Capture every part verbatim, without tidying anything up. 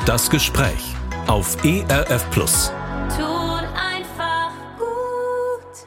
Das Gespräch auf E R F Plus. Tut einfach gut.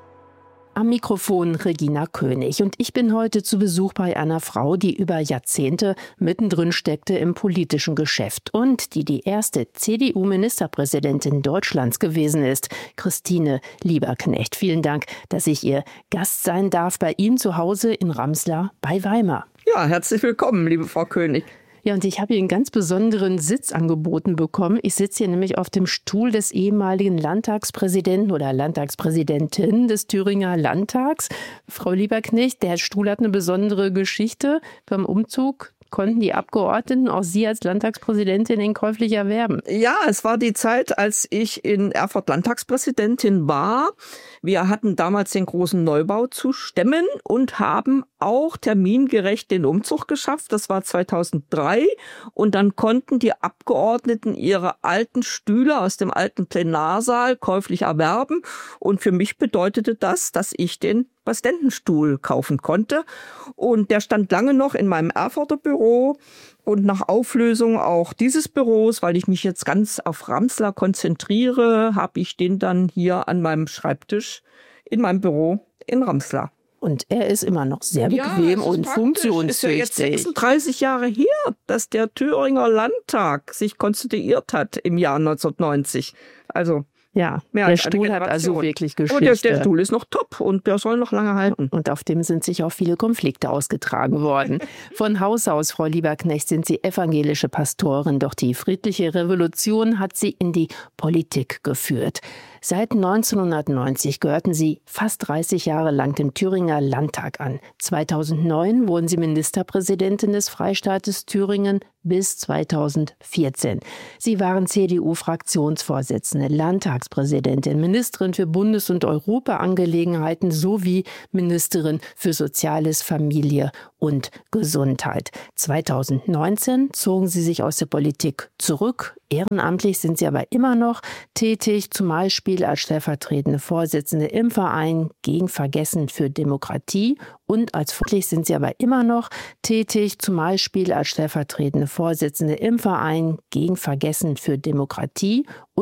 Am Mikrofon Regina König und ich bin heute zu Besuch bei einer Frau, die über Jahrzehnte mittendrin steckte im politischen Geschäft und die die erste C D U-Ministerpräsidentin Deutschlands gewesen ist, Christine Lieberknecht. Vielen Dank, dass ich Ihr Gast sein darf bei Ihnen zu Hause in Ramslar bei Weimar. Ja, herzlich willkommen, liebe Frau König. Ja, und ich habe hier einen ganz besonderen Sitz angeboten bekommen. Ich sitze hier nämlich auf dem Stuhl des ehemaligen Landtagspräsidenten oder Landtagspräsidentin des Thüringer Landtags. Frau Lieberknecht, der Stuhl hat eine besondere Geschichte. Beim Umzug konnten die Abgeordneten auch Sie als Landtagspräsidentin ihn käuflich erwerben. Ja, es war die Zeit, als ich in Erfurt Landtagspräsidentin war. Wir hatten damals den großen Neubau zu stemmen und haben auch termingerecht den Umzug geschafft. Das war zweitausenddrei. Und dann konnten die Abgeordneten ihre alten Stühle aus dem alten Plenarsaal käuflich erwerben. Und für mich bedeutete das, dass ich den Präsidentenstuhl kaufen konnte. Und der stand lange noch in meinem Erfurter Büro. Und nach Auflösung auch dieses Büros, weil ich mich jetzt ganz auf Ramslar konzentriere, habe ich den dann hier an meinem Schreibtisch in meinem Büro in Ramslar. Und er ist immer noch sehr bequem ja, und funktionsfähig. Es ist ja jetzt sechsunddreißig Jahre her, dass der Thüringer Landtag sich konstituiert hat im Jahr neunzehnhundertneunzig. Also ja, der Stuhl hat also wirklich Geschichte. Und der, der Stuhl ist noch top und der soll noch lange halten. Und auf dem sind sich auch viele Konflikte ausgetragen worden. Von Haus aus, Frau Lieberknecht, sind Sie evangelische Pastorin, doch die friedliche Revolution hat Sie in die Politik geführt. Seit neunzehnhundertneunzig gehörten Sie fast dreißig Jahre lang dem Thüringer Landtag an. zweitausendneun wurden Sie Ministerpräsidentin des Freistaates Thüringen bis zweitausendvierzehn. Sie waren C D U-Fraktionsvorsitzende, Landtagspräsidentin, Ministerin für Bundes- und Europaangelegenheiten sowie Ministerin für Soziales, Familie und Gesundheit. zweitausendneunzehn zogen Sie sich aus der Politik zurück. Ehrenamtlich sind Sie aber immer noch tätig, zum Beispiel als stellvertretende Vorsitzende im Verein gegen Vergessen für Demokratie und als Vorsitzende sind Sie aber immer noch tätig, zum Beispiel als stellvertretende Vorsitzende im Verein gegen Vergessen für Demokratie